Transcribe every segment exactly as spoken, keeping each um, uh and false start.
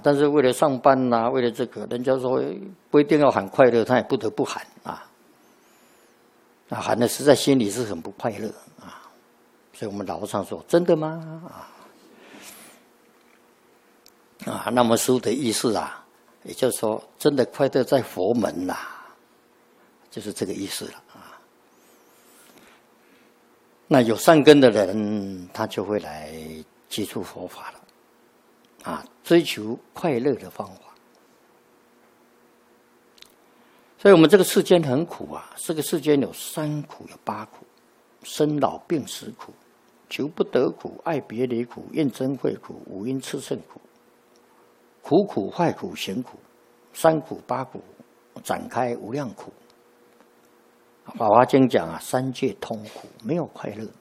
但是为了上班呐、啊，为了这个，人家说不一定要喊快乐，他也不得不喊啊。啊，喊的实在心里是很不快乐啊。所以我们老和尚说：“真的吗？”啊，啊，那么师父的意思啊，也就是说，真的快乐在佛门呐、啊，就是这个意思了啊。那有善根的人，他就会来接触佛法了。啊，追求快乐的方法，所以我们这个世间很苦啊。这个世间有三苦，有八苦：生老病死苦、求不得苦、爱别离苦、怨憎会苦、五阴炽盛苦。苦苦、坏苦、咸苦，三苦八苦，展开无量苦。法华经讲啊，三界通苦，没有快乐。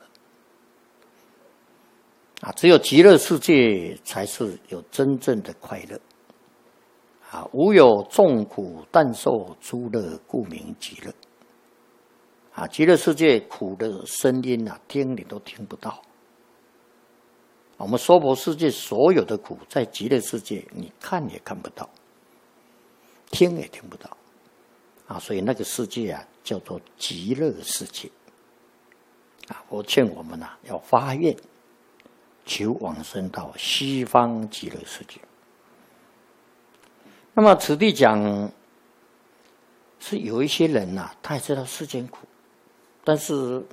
啊，只有极乐世界才是有真正的快乐。啊，无有众苦，但受诸乐，故名极乐。啊，极乐世界苦的声音啊，听你都听不到。我们娑婆世界所有的苦，在极乐世界你看也看不到，听也听不到。啊，所以那个世界啊，叫做极乐世界。啊，我劝我们啊，要发愿。求往生到西方极乐世界。那么此地讲是有一些人呐、啊，他也知道世间苦，但是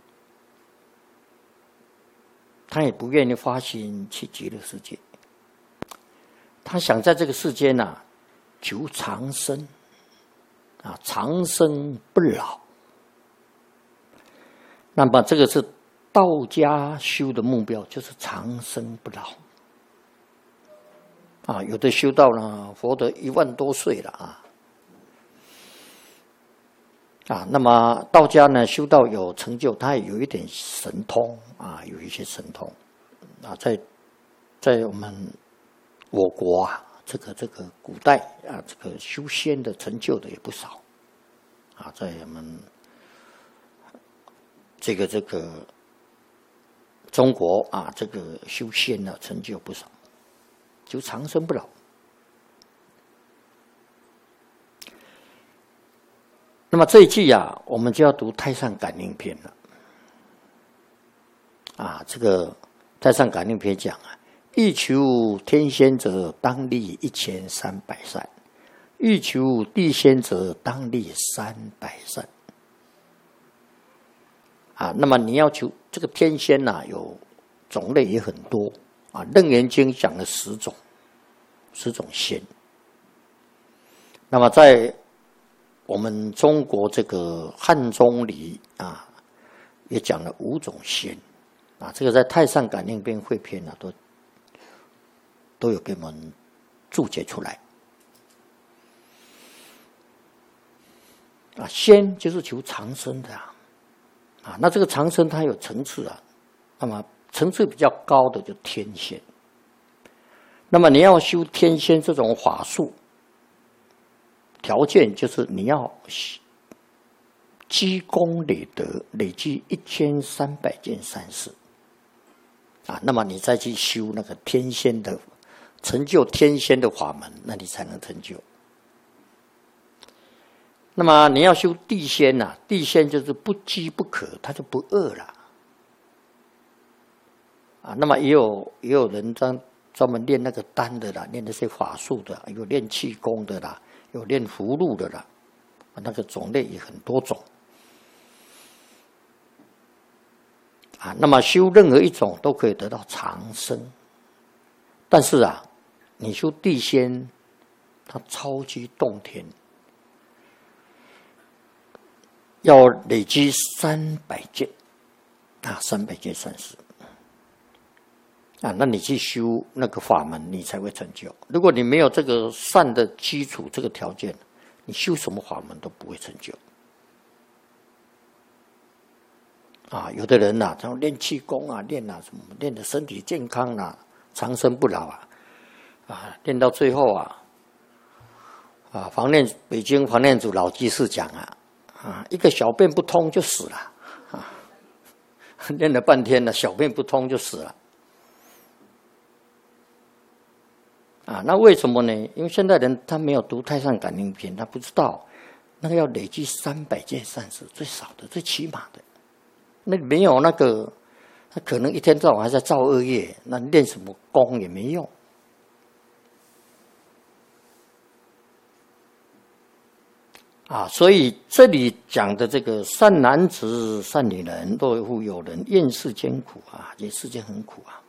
他也不愿意发心去极乐世界。他想在这个世间呐、啊，求长生啊，长生不老。那么这个是道家修的目标，就是长生不老啊。有的修到呢，活得一万多岁了啊啊。那么道家呢，修到有成就，他也有一点神通啊，有一些神通啊，在在我们我国啊，这个这个古代啊，这个修仙的成就的也不少啊，在我们这个这个。中国啊，这个修仙呢、啊，成就不少，就长生不老。那么这一季啊，我们就要读《太上感应篇》了。啊，这个《太上感应篇》讲啊，欲求天仙者，当立一千三百善；欲求地仙者，当立三百善。啊，那么你要求这个天仙呐、啊，有种类也很多啊，《楞严经》讲了十种，十种仙。那么在我们中国这个汉钟离啊，也讲了五种仙啊，这个在《太上感应篇》汇篇啊，都都有给我们注解出来。啊，仙就是求长生的啊。啊，那这个长生它有层次啊，那么层次比较高的就天仙。那么你要修天仙这种法术，条件就是你要积功累德，累积一千三百件善事啊，那么你再去修那个天仙的，成就天仙的法门，那你才能成就。那么你要修地仙呐、啊，地仙就是不饥不渴，他就不饿了啊。那么也有也有人专专门练那个丹的啦，练那些法术的，有练气功的啦，有练符箓的啦，那个种类也很多种啊。那么修任何一种都可以得到长生，但是啊，你修地仙，它超级动天。要累积三百件啊，三百件善事啊，那你去修那个法门，你才会成就。如果你没有这个善的基础，这个条件，你修什么法门都不会成就。啊，有的人呐、啊，他练气功啊，练啊什么，练的身体健康啊，长生不老啊，啊，练到最后啊，啊，黄念北京黄念祖老居士讲啊。啊，一个小便不通就死了，啊，练了半天了，小便不通就死了。 啊，那为什么呢？因为现代人他没有读《太上感应篇》，他不知道那个要累积三百件善事，最少的、最起码的。那没有那个，他可能一天到晚还在造恶业，那练什么功也没用。啊，所以这里讲的这个善男子、善女人，若复有人厌世艰苦啊，也世间很苦啊。